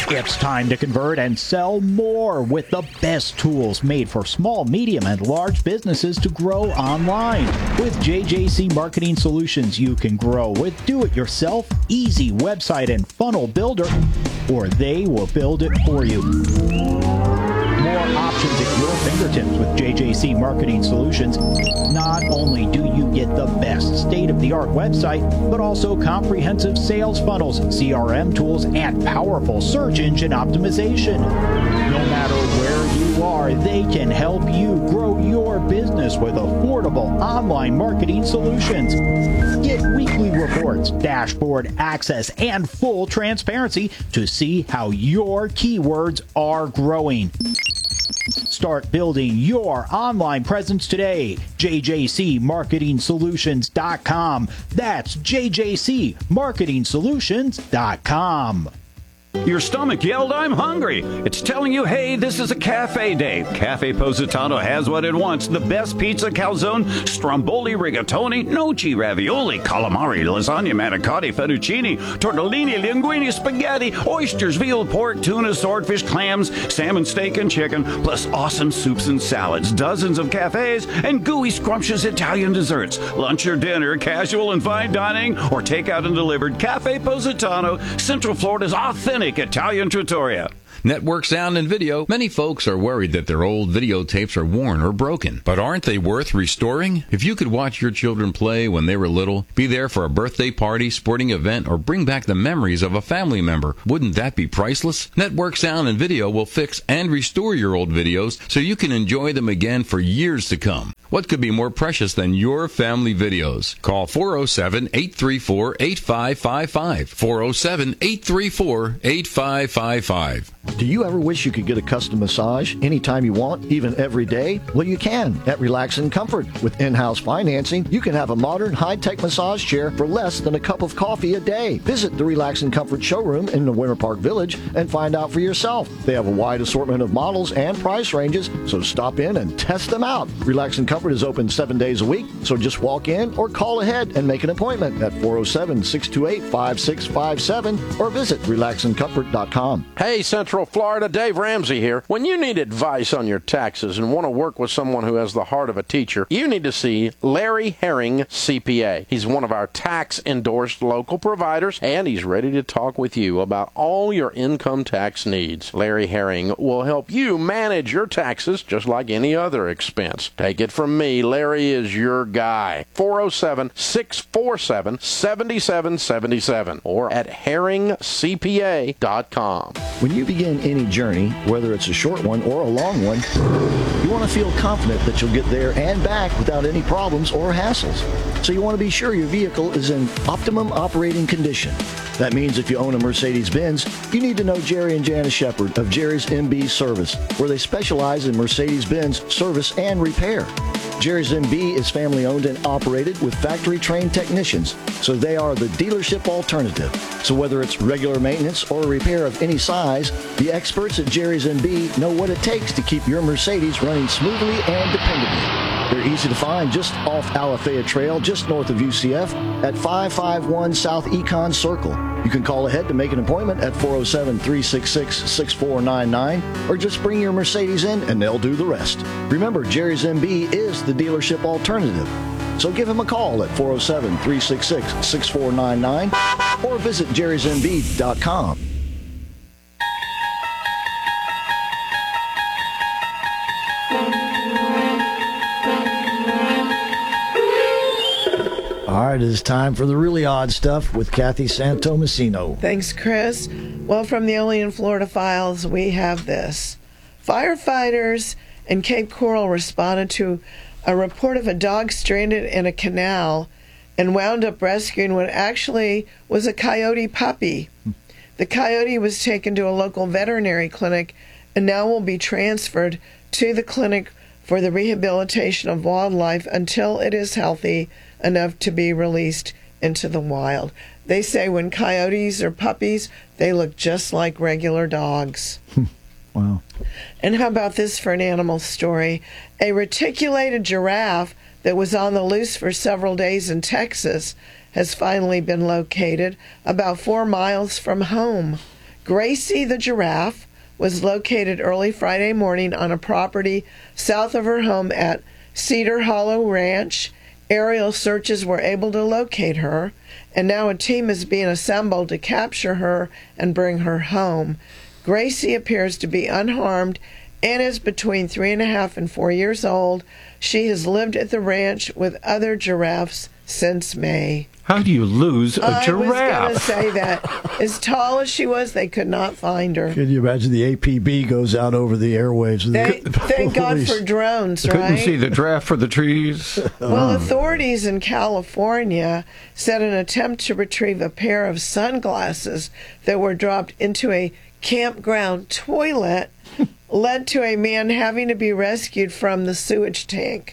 It's time to convert and sell more with the best tools made for small, medium, and large businesses to grow online. With JJC Marketing Solutions, you can grow with do-it-yourself, easy website and funnel builder, or they will build it for you. More options at your fingertips with JJC Marketing Solutions. Not only do you get the best state-of-the-art website, but also comprehensive sales funnels, CRM tools, and powerful search engine optimization. No matter where you are, they can help you grow your business with affordable online marketing solutions. Get weekly reports, dashboard access, and full transparency to see how your keywords are growing. Start building your online presence today. JJCMarketingSolutions.com. That's JJCMarketingSolutions.com. Your stomach yelled, "I'm hungry." It's telling you, hey, this is a cafe day. Cafe Positano has what it wants. The best pizza, calzone, stromboli, rigatoni, gnocchi, ravioli, calamari, lasagna, manicotti, fettuccine, tortellini, linguine, spaghetti, oysters, veal, pork, tuna, swordfish, clams, salmon, steak, and chicken, plus awesome soups and salads, dozens of cafes, and gooey, scrumptious Italian desserts. Lunch or dinner, casual and fine dining, or takeout and delivered. Cafe Positano, Central Florida's authentic Italian trattoria. Network Sound and Video. Many folks are worried that their old videotapes are worn or broken. But aren't they worth restoring? If you could watch your children play when they were little, be there for a birthday party, sporting event, or bring back the memories of a family member, wouldn't that be priceless? Network Sound and Video will fix and restore your old videos so you can enjoy them again for years to come. What could be more precious than your family videos? Call 407-834-8555. 407-834-8555. Do you ever wish you could get a custom massage anytime you want, even every day? Well, you can at Relax and Comfort. With in-house financing, you can have a modern, high-tech massage chair for less than a cup of coffee a day. Visit the Relax and Comfort showroom in the Winter Park Village and find out for yourself. They have a wide assortment of models and price ranges, so stop in and test them out. Relax and Comfort is open 7 days a week, so just walk in or call ahead and make an appointment at 407-628-5657 or visit relaxandcomfort.com. Hey, Central Florida, Dave Ramsey here. When you need advice on your taxes and want to work with someone who has the heart of a teacher, you need to see Larry Herring, CPA. He's one of our tax-endorsed local providers, and he's ready to talk with you about all your income tax needs. Larry Herring will help you manage your taxes just like any other expense. Take it from me, Larry is your guy. 407-647-7777 or at herringcpa.com. When you begin any journey, whether it's a short one or a long one, you want to feel confident that you'll get there and back without any problems or hassles. So you want to be sure your vehicle is in optimum operating condition. That means if you own a Mercedes-Benz, you need to know Jerry and Janice Shepard of Jerry's MB Service, where they specialize in Mercedes-Benz service and repair. Jerry's MB is family-owned and operated with factory-trained technicians, so they are the dealership alternative. So whether it's regular maintenance or repair of any size, the experts at Jerry's MB know what it takes to keep your Mercedes running smoothly and dependably. They're easy to find just off Alafaya Trail, just north of UCF, at 551 South Econ Circle. You can call ahead to make an appointment at 407-366-6499, or just bring your Mercedes in and they'll do the rest. Remember, Jerry's MB is the dealership alternative. So give him a call at 407-366-6499 or visit jerrysmb.com. All right, it is time for the really odd stuff with Kathy Santomassino. Thanks, Chris. Well, from the Only in Florida files, we have this. Firefighters in Cape Coral responded to a report of a dog stranded in a canal and wound up rescuing what actually was a coyote puppy. The coyote was taken to a local veterinary clinic and now will be transferred to the clinic for the rehabilitation of wildlife until it is healthy enough to be released into the wild. They say when coyotes are puppies, they look just like regular dogs. Wow. And how about this for an animal story? A reticulated giraffe that was on the loose for several days in Texas has finally been located about 4 miles from home. Gracie the giraffe was located early Friday morning on a property south of her home at Cedar Hollow Ranch. Aerial searches were able to locate her, and now a team is being assembled to capture her and bring her home. Gracie appears to be unharmed and is between 3.5 and 4 years old. She has lived at the ranch with other giraffes since May. How do you lose a giraffe? I was going to say that. As tall as she was, they could not find her. Can you imagine the APB goes out over the airwaves? Thank God for drones, right? Couldn't see the giraffe for the trees. Well, authorities in California said an attempt to retrieve a pair of sunglasses that were dropped into a campground toilet led to a man having to be rescued from the sewage tank.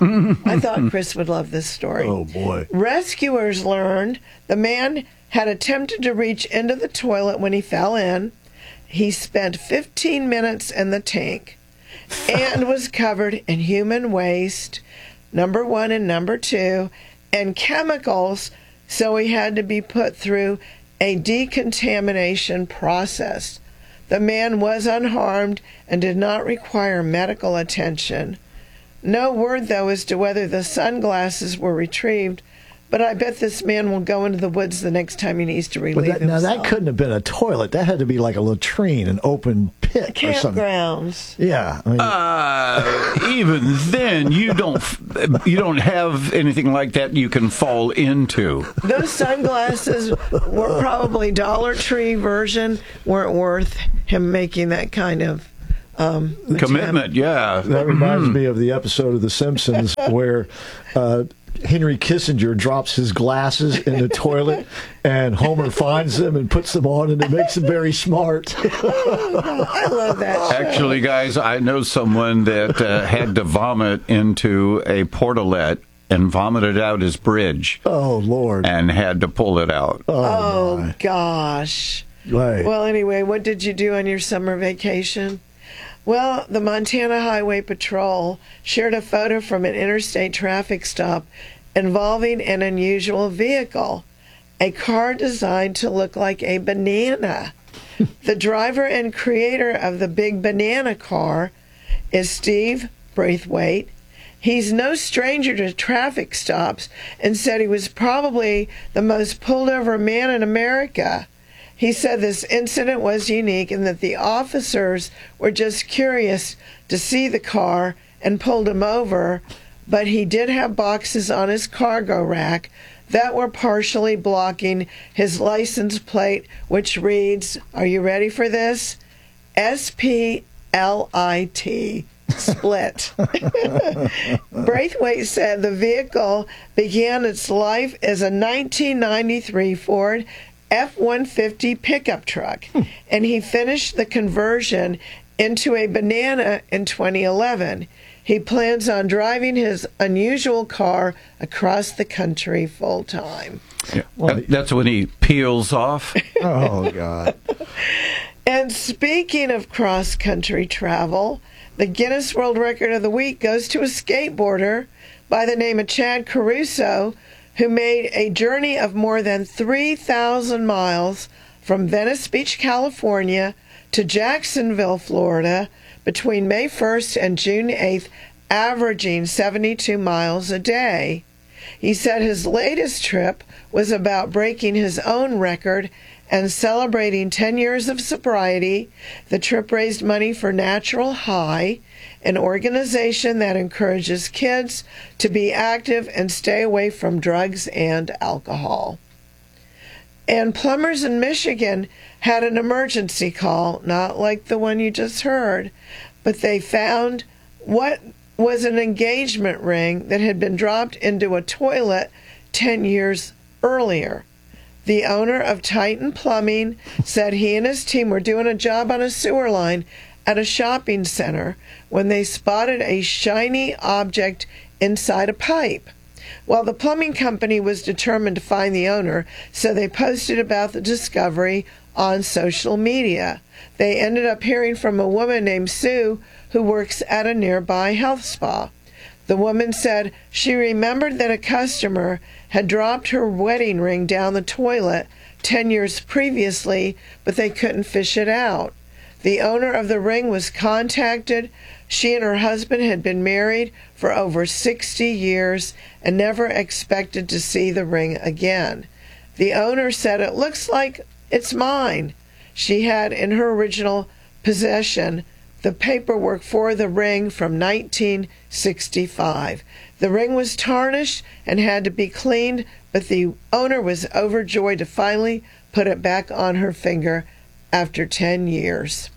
I thought Chris would love this story. Oh, boy. Rescuers learned the man had attempted to reach into the toilet when he fell in. He spent 15 minutes in the tank and was covered in human waste, number 1 and number 2, and chemicals, so he had to be put through a decontamination process. The man was unharmed and did not require medical attention. No word, though, as to whether the sunglasses were retrieved, but I bet this man will go into the woods the next time he needs to relieve himself. Now, that couldn't have been a toilet. That had to be like a latrine, an open pit or something. Campgrounds. Yeah. I mean, Even then, you don't have anything like that you can fall into. Those sunglasses were probably Dollar Tree version, weren't worth him making that kind of Commitment, yeah. that reminds me of the episode of The Simpsons where Henry Kissinger drops his glasses in the toilet and Homer finds them and puts them on, and it makes him very smart. I love that show. Actually, guys, I know someone that had to vomit into a portalet and vomited out his bridge. Oh, Lord. And had to pull it out. Oh gosh. Right. Well, anyway, what did you do on your summer vacation? Well, the Montana Highway Patrol shared a photo from an interstate traffic stop involving an unusual vehicle, a car designed to look like a banana. The driver and creator of the big banana car is Steve Braithwaite. He's no stranger to traffic stops and said he was probably the most pulled over man in America. He said this incident was unique and that the officers were just curious to see the car and pulled him over, but he did have boxes on his cargo rack that were partially blocking his license plate, which reads, are you ready for this? SPLIT. Split. Braithwaite said the vehicle began its life as a 1993 Ford F-150 pickup truck, and he finished the conversion into a banana in 2011. He plans on driving his unusual car across the country full time. Yeah. That's when he peels off. Oh, God. And speaking of cross-country travel, the Guinness World Record of the Week goes to a skateboarder by the name of Chad Caruso, who made a journey of more than 3,000 miles from Venice Beach, California to Jacksonville, Florida, between May 1st and June 8th, averaging 72 miles a day. He said his latest trip was about breaking his own record and celebrating 10 years of sobriety. The trip raised money for Natural High, an organization that encourages kids to be active and stay away from drugs and alcohol. And plumbers in Michigan had an emergency call, not like the one you just heard, but they found what was an engagement ring that had been dropped into a toilet 10 years earlier. The owner of Titan Plumbing said he and his team were doing a job on a sewer line at a shopping center when they spotted a shiny object inside a pipe. Well, the plumbing company was determined to find the owner, so they posted about the discovery on social media. They ended up hearing from a woman named Sue who works at a nearby health spa. The woman said she remembered that a customer had dropped her wedding ring down the toilet 10 years previously, but they couldn't fish it out. The owner of the ring was contacted. She and her husband had been married for over 60 years and never expected to see the ring again. The owner said, "It looks like it's mine." She had in her original possession the paperwork for the ring from 1965. The ring was tarnished and had to be cleaned, but the owner was overjoyed to finally put it back on her finger after 10 years.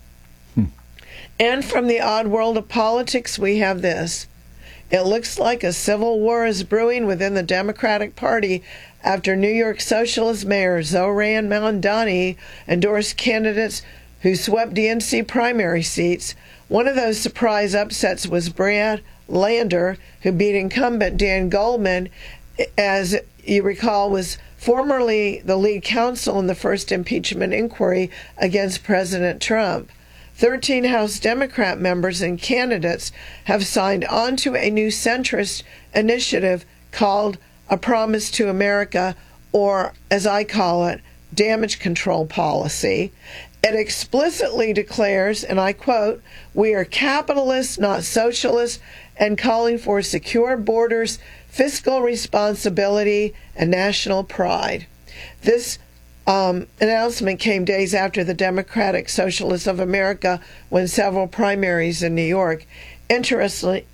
And from the odd world of politics, we have this. It looks like a civil war is brewing within the Democratic Party after New York Socialist Mayor Zoran Mamdani endorsed candidates who swept DNC primary seats. One of those surprise upsets was Brad Lander, who beat incumbent Dan Goldman, as you recall, was formerly the lead counsel in the first impeachment inquiry against President Trump. 13 House Democrat members and candidates have signed on to a new centrist initiative called A Promise to America, or as I call it, Damage Control Policy. It explicitly declares, and I quote, "We are capitalists, not socialists, and calling for secure borders, fiscal responsibility, and national pride." This announcement came days after the Democratic Socialists of America won several primaries in New York. Interestingly,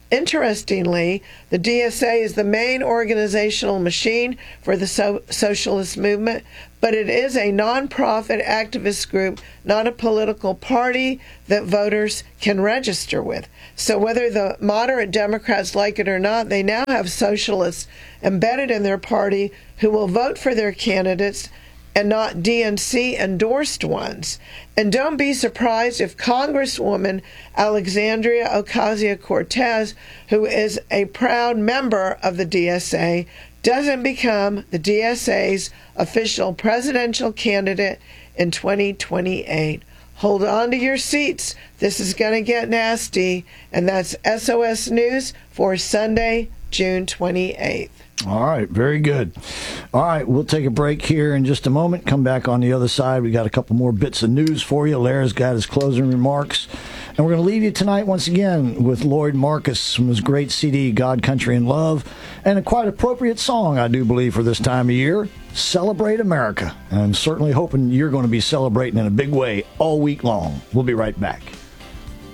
the DSA is the main organizational machine for the socialist movement, but it is a nonprofit activist group, not a political party that voters can register with. So whether the moderate Democrats like it or not, they now have socialists embedded in their party who will vote for their candidates and not DNC-endorsed ones. And don't be surprised if Congresswoman Alexandria Ocasio-Cortez, who is a proud member of the DSA, doesn't become the DSA's official presidential candidate in 2028. Hold on to your seats. This is going to get nasty. And that's SOS News for Sunday, June 28th. All right, very good. All right, we'll take a break here in just a moment. Come back on the other side. We got a couple more bits of news for you. Lara's got his closing remarks. And we're going to leave you tonight once again with Lloyd Marcus from his great CD, God, Country, and Love, and a quite appropriate song, I do believe, for this time of year, Celebrate America. And I'm certainly hoping you're going to be celebrating in a big way all week long. We'll be right back.